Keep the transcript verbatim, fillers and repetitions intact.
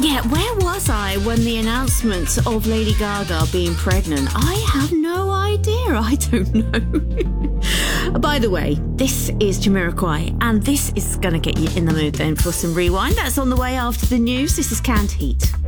Yeah, where was I when the announcement of Lady Gaga being pregnant? I have no idea. I don't know. By the way, this is Jamiroquai, and this is going to get you in the mood then for some Rewind. That's on the way after the news. This is Canned Heat.